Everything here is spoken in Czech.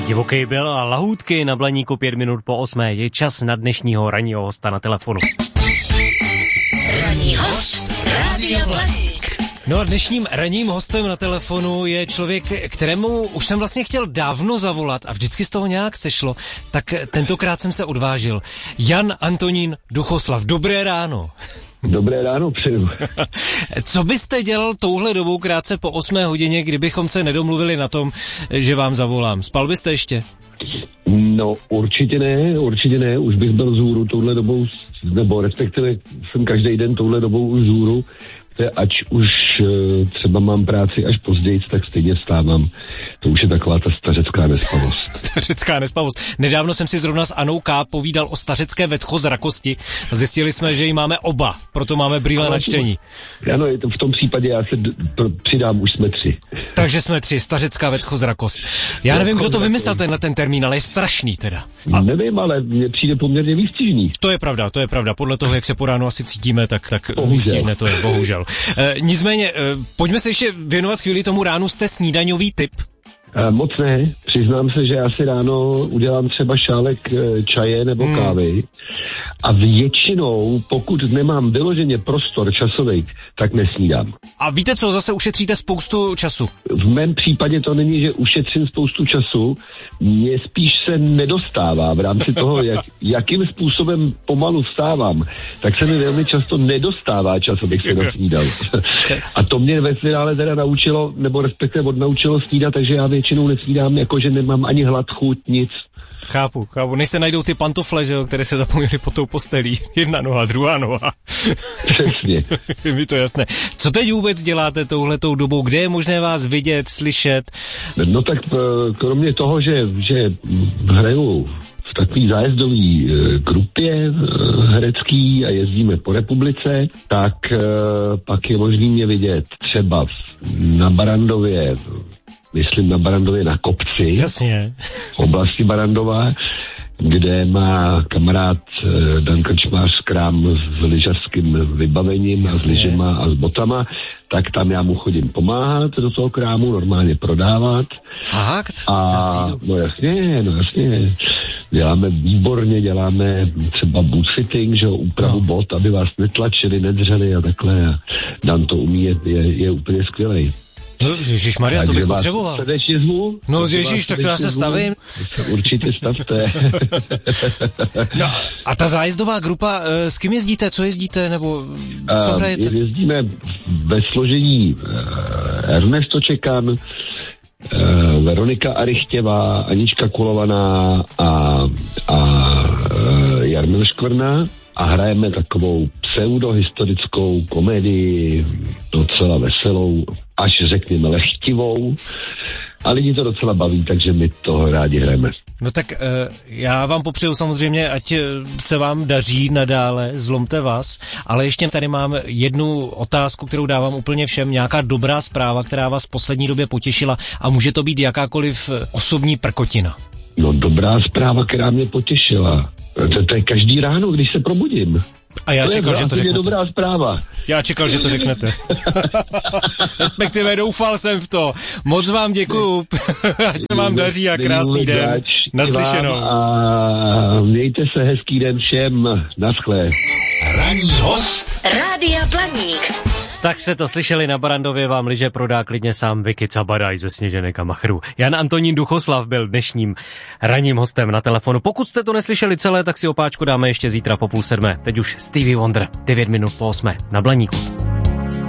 Divoký byl a lahůdky na Blaníku 5 minut po 8. Je čas na dnešního ranního hosta na telefonu. Ranní host Rádia Blaník. No a dnešním ranním hostem na telefonu je člověk, kterému už jsem vlastně chtěl dávno zavolat a vždycky z toho nějak sešlo, tak tentokrát jsem se odvážil. Jan Antonín Duchoslav, dobré ráno. Dobré ráno přeju. Co byste dělal touhle dobou krátce po 8 hodině, kdybychom se nedomluvili na tom, že vám zavolám? Spal byste ještě? No určitě ne, už bych byl vzhůru touhle dobou, nebo respektive jsem každý den touhle dobou už vzhůru, ať už třeba mám práci až později, tak stejně vstávám. To už je taková ta stařecká nespavost. Stařecká nespavost. Nedávno jsem si zrovna s Anou K. povídal o stařecké vetchozrakosti a zjistili jsme, že ji máme oba, proto máme brýle na čtení. Ano, je to v tom případě já se přidám, už jsme 3. Takže jsme 3, stařecká vetchozrakost. Já nevím, kdo to vymyslel ten termín, ale je strašný teda. Nevím, ale mně přijde poměrně výstižný. To je pravda. Podle toho, jak se po ránu asi cítíme, tak výstižné to je, bohužel. Nicméně, pojďme se ještě věnovat chvíli tomu ránu. Jste snídaňový typ? Moc ne, přiznám se, že já si ráno udělám třeba šálek čaje nebo kávy a většinou, pokud nemám vyloženě prostor časový, tak nesnídám. A víte co, zase ušetříte spoustu času. V mém případě to není, že ušetřím spoustu času, mně spíš se nedostává v rámci toho, jakým způsobem pomalu vstávám, tak se mi velmi často nedostává čas, abych se dosnídal. A to mě ve finále teda naučilo, nebo respektive odnaučilo snídat, takže já většinou nesnídám, jakože nemám ani hlad, chuť, nic. Chápu. Než se najdou ty pantofle, že jo, které se zapomněly pod tou postelí. Jedna noha, druhá noha. Přesně. Je mi to jasné. Co teď vůbec děláte touhletou dobou? Kde je možné vás vidět, slyšet? No tak kromě toho, že hraju v takový zájezdový grupě herecký a jezdíme po republice, tak pak je možný mě vidět třeba na Barandově, myslím na Barandově na kopci. Jasně. V oblasti Barandova, kde má kamarád Dan Krčmář krám s lyžařským vybavením a s lyžema a s botama, tak tam já mu chodím pomáhat do toho krámu, normálně prodávat. Fakt? No jasně. Děláme výborně, děláme třeba boot fitting, že úpravu bot, aby vás netlačili, nedřeli a takhle. A Dan to umí, je úplně skvělej. No, ježišmarja, to bych potřeboval. Srdečně zvu. No ježiš, tak to já se stavím. Určitě stavte. No, a ta zájezdová grupa, s kým jezdíte, co jezdíte, nebo co hrajete? Jezdíme ve složení Ernesto Čekan, Veronika Arychtěvá, Anička Kulovaná a Jarmil Škvrna. A hrajeme takovou pseudohistorickou komedii, docela veselou, až řekněme lehtivou. A lidi to docela baví, takže my toho rádi hrajeme. No tak já vám popřeju samozřejmě, ať se vám daří nadále, zlomte vás, ale ještě tady mám jednu otázku, kterou dávám úplně všem, nějaká dobrá zpráva, která vás v poslední době potěšila a může to být jakákoliv osobní prkotina. No dobrá zpráva, která mě potěšila. To je každý ráno, když se probudím. A já čekal, že to řeknete. To je dobrá zpráva. Já čekal, že to řeknete. Respektive doufal jsem v to. Moc vám děkuju. Ať se vám daří a krásný den. Naslyšenou. A mějte se, hezký den všem. Naschle. Ranní host Rádia Blaník. Tak se to slyšeli, na Barandově vám lyže prodá klidně sám Vicky Cabadaj ze Sněženek a Machru. Jan Antonín Duchoslav byl dnešním ranním hostem na telefonu. Pokud jste to neslyšeli celé, tak si opáčku dáme ještě zítra po 6:30. Teď už Stevie Wonder, 9 minut po 8 na Blaníku.